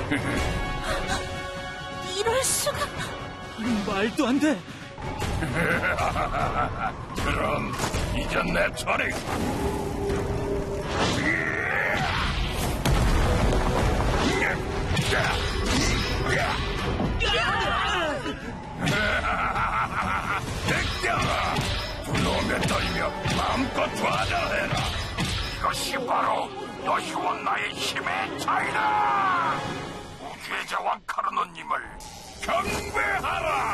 이럴 수가. 말도 안 돼. 그럼 이제 내 차례. 늑대야, 두려움에 떨며 마음껏 좌절해라. 이것이 바로 너희와 나의 힘의 차이다. 우주의 제왕 카르노님을 경배하라.